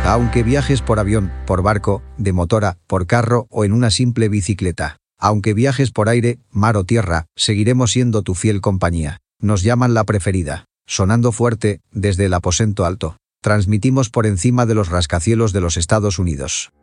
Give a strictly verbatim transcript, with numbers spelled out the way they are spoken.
Aunque viajes por avión, por barco, de motora, por carro o en una simple bicicleta. Aunque viajes por aire, mar o tierra, seguiremos siendo tu fiel compañía. Nos llaman la preferida. Sonando fuerte, desde el aposento alto. Transmitimos por encima de los rascacielos de los Estados Unidos.